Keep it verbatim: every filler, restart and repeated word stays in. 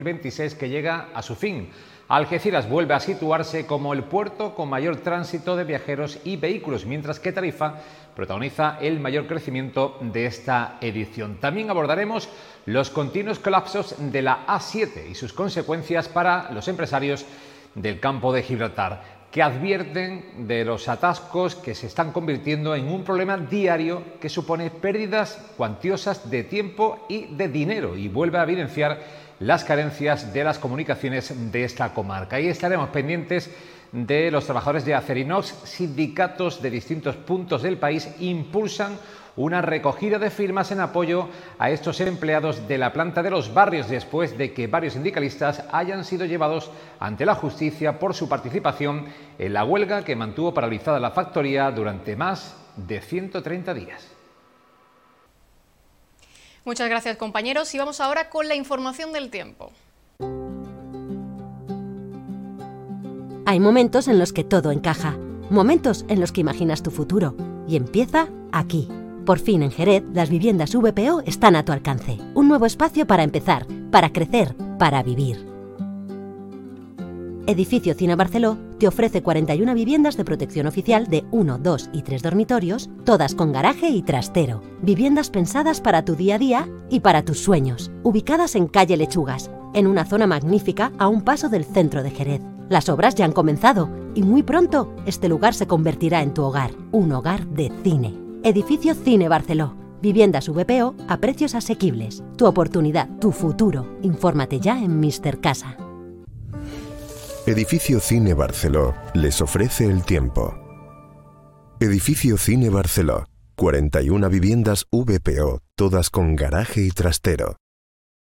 veintiséis que llega a su fin. Algeciras vuelve a situarse como el puerto con mayor tránsito de viajeros y vehículos, mientras que Tarifa protagoniza el mayor crecimiento de esta edición. También abordaremos los continuos colapsos de la A siete y sus consecuencias para los empresarios del campo de Gibraltar, que advierten de los atascos que se están convirtiendo en un problema diario que supone pérdidas cuantiosas de tiempo y de dinero y vuelve a evidenciar las carencias de las comunicaciones de esta comarca. Y estaremos pendientes de los trabajadores de Acerinox. Sindicatos de distintos puntos del país impulsan una recogida de firmas en apoyo a estos empleados de la planta de Los Barrios, después de que varios sindicalistas hayan sido llevados ante la justicia por su participación en la huelga que mantuvo paralizada la factoría durante más de ciento treinta días. Muchas gracias, compañeros, y vamos ahora con la información del tiempo. Hay momentos en los que todo encaja, momentos en los que imaginas tu futuro, y empieza aquí. Por fin en Jerez, las viviendas V P O están a tu alcance. Un nuevo espacio para empezar, para crecer, para vivir. Edificio Cine Barceló te ofrece cuarenta y una viviendas de protección oficial de uno, dos y tres dormitorios, todas con garaje y trastero. Viviendas pensadas para tu día a día y para tus sueños. Ubicadas en calle Lechugas, en una zona magnífica a un paso del centro de Jerez. Las obras ya han comenzado y muy pronto este lugar se convertirá en tu hogar, un hogar de cine. Edificio Cine Barceló. Viviendas V P O a precios asequibles. Tu oportunidad, tu futuro. Infórmate ya en míster Casa. Edificio Cine Barceló les ofrece el tiempo. Edificio Cine Barceló. cuarenta y una viviendas V P O, todas con garaje y trastero.